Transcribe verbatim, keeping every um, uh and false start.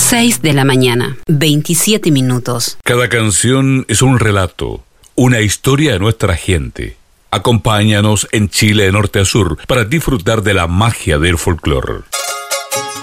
seis de la mañana, veintisiete minutos. Cada canción es un relato, una historia de nuestra gente. Acompáñanos en Chile de norte a sur para disfrutar de la magia del folclore.